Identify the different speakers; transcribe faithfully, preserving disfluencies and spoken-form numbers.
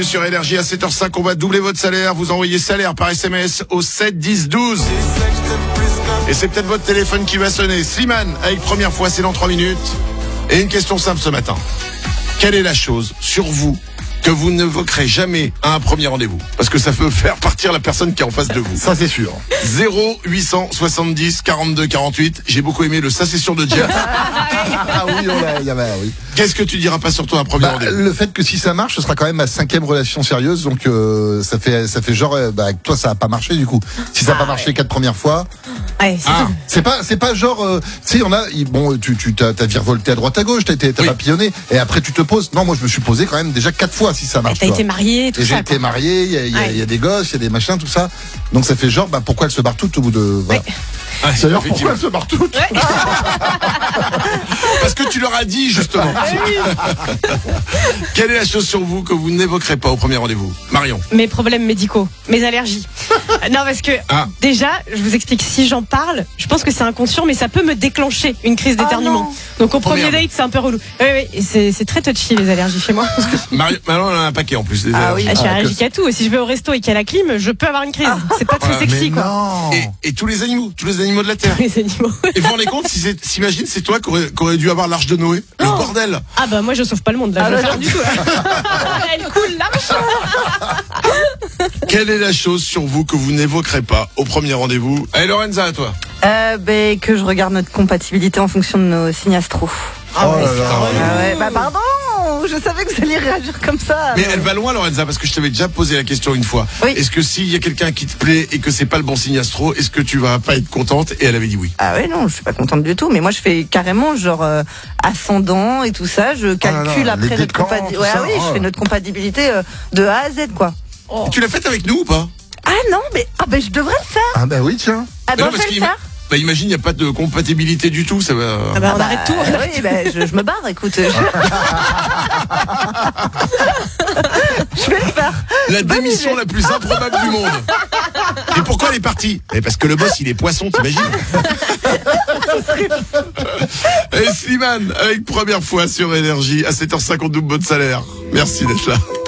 Speaker 1: Sur Énergie à sept heures cinq, on va doubler votre salaire. Vous envoyez salaire par S M S au sept dix douze. Et c'est peut-être votre téléphone qui va sonner. Slimane, avec première fois, c'est dans trois minutes. Et une question simple ce matin. Quelle est la chose sur vous que vous n'évoquerez jamais à un premier rendez-vous? Parce que ça peut faire partir la personne qui est en face de vous.
Speaker 2: Ça, c'est sûr.
Speaker 1: zéro huit cent soixante-dix quarante-deux quarante-huit. J'ai beaucoup aimé le ça c'est sûr de Jeff.
Speaker 2: Ah oui, on l'a, il y avait, oui.
Speaker 1: Qu'est-ce que tu diras pas sur toi à un premier
Speaker 2: Bah,
Speaker 1: rendez-vous?
Speaker 2: le fait que si ça marche, ce sera quand même ma cinquième relation sérieuse, donc euh, ça fait ça fait genre euh, bah, avec toi ça a pas marché du coup. Si ça a
Speaker 3: Ah
Speaker 2: pas marché
Speaker 3: ouais.
Speaker 2: quatre premières fois,
Speaker 3: Ouais, c'est
Speaker 1: Ah,
Speaker 2: c'est pas c'est pas genre euh, tu sais il y en a ils- bon tu tu t'as, t'as virevolté à droite à gauche, t'as été t'as
Speaker 1: Oui.
Speaker 2: papillonné et après tu te poses. Non, moi je me suis posé quand même déjà quatre fois si ça marche.
Speaker 3: T'as
Speaker 2: tu
Speaker 3: été
Speaker 2: vois.
Speaker 3: marié, tout
Speaker 2: Et j'ai
Speaker 3: ça.
Speaker 2: été
Speaker 3: quoi.
Speaker 2: marié, il y a, il y a-
Speaker 3: Ouais.
Speaker 2: il y a des gosses, il y a des machins, tout ça. Donc ça fait genre, bah pourquoi elles se barrent toutes au bout de. Voilà.
Speaker 1: ah,
Speaker 2: C'est d'ailleurs pourquoi
Speaker 1: effectivement.
Speaker 2: elles se barrent toutes.
Speaker 1: Parce que tu leur as dit justement. Quelle est la chose sur vous que vous n'évoquerez pas au premier rendez-vous? Marion.
Speaker 3: Mes problèmes médicaux, mes allergies. non, parce que
Speaker 1: Ah.
Speaker 3: déjà, je vous explique, si j'en parle, je pense que c'est inconscient, mais ça peut me déclencher une crise d'éternuement. Donc au premier
Speaker 1: merde.
Speaker 3: date, c'est un peu relou. Oui, oui, et c'est, c'est très touchy les allergies chez moi.
Speaker 1: Marion, Marion, elle en a un paquet en plus. Des
Speaker 4: Ah
Speaker 1: allergies.
Speaker 3: Ah, je suis
Speaker 2: Ah,
Speaker 3: allergique à tout. Et si je vais au resto et qu'il y a la clim, je peux avoir une crise. C'est pas très
Speaker 1: Ah,
Speaker 3: sexy,
Speaker 2: Mais
Speaker 3: quoi.
Speaker 2: non.
Speaker 1: Et, et tous les animaux, tous les animaux de la Terre.
Speaker 3: Les animaux.
Speaker 1: Et vous vous rendez compte, si c'est, s'imagine, c'est toi qui aurais, qui aurais dû avoir l'arche de Noé. Le
Speaker 3: Oh.
Speaker 1: bordel.
Speaker 3: Ah bah moi je sauve pas le monde là,
Speaker 4: Ah
Speaker 3: je vais
Speaker 4: bah
Speaker 3: faire
Speaker 4: non.
Speaker 3: du tout. Là. Elle coule là.
Speaker 1: Quelle est la chose sur vous que vous n'évoquerez pas au premier rendez-vous? Allez, Lorenza, à toi.
Speaker 4: Euh, ben, que je regarde notre compatibilité en fonction de nos signes astro.
Speaker 2: Oh là là.
Speaker 4: Ah ouais, bah pardon, je savais que vous alliez réagir comme ça.
Speaker 1: Mais elle va loin, Lorenza, parce que je t'avais déjà posé la question une fois.
Speaker 4: Oui.
Speaker 1: Est-ce que s'il y a quelqu'un qui te plaît et que c'est pas le bon signe astro, est-ce que tu vas pas être contente? Et elle avait dit oui.
Speaker 4: Ah ouais, non, je suis pas contente du tout. Mais moi, je fais carrément genre euh, ascendant et tout ça. Je calcule
Speaker 2: là,
Speaker 4: après
Speaker 2: les
Speaker 4: notre
Speaker 2: décans,
Speaker 4: compatibilité.
Speaker 2: tout
Speaker 4: Ouais,
Speaker 2: ça,
Speaker 4: ah oui,
Speaker 2: oh.
Speaker 4: je fais notre compatibilité euh, de A à Z, quoi.
Speaker 3: Oh.
Speaker 1: Tu l'as faite avec nous ou pas?
Speaker 4: Ah non, mais ah ben je devrais le faire.
Speaker 2: Ah bah oui tiens.
Speaker 4: Ah
Speaker 1: Mais
Speaker 4: ben
Speaker 1: non,
Speaker 4: je
Speaker 1: parce
Speaker 4: vais le
Speaker 1: qu'il-
Speaker 4: faire.
Speaker 1: Bah imagine, il n'y a pas de compatibilité du tout, ça va...
Speaker 3: Ah bah on
Speaker 4: Bah,
Speaker 3: arrête tout.
Speaker 4: euh, oui, ben je, je me barre, écoute. Je, je vais le faire.
Speaker 1: La
Speaker 4: Bonne
Speaker 1: démission
Speaker 4: idée.
Speaker 1: la plus improbable du monde. Et pourquoi elle est partie? Eh, parce que le boss, il est poisson, t'imagines? Et Slimane, avec première fois sur Énergie, à sept heures cinquante, double bonne salaire. Merci d'être là.